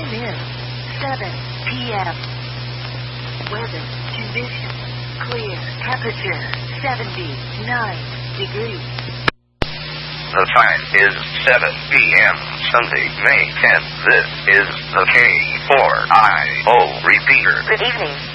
in 7 p.m. Weather conditions clear. Temperature 79 degrees. The time is 7 p.m. Sunday, May 10th. This is the K4IO repeater. Good evening.